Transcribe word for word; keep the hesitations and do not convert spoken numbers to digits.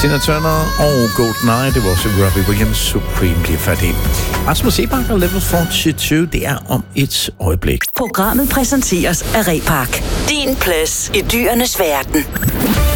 Tina Turner og GoldenEye, det var også Robbie Williams, Supreme bliver fat i. Rasmus Sebak og Level fireogtyve, det er om et øjeblik. Programmet præsenteres af Repark. Din plads i dyrenes verden.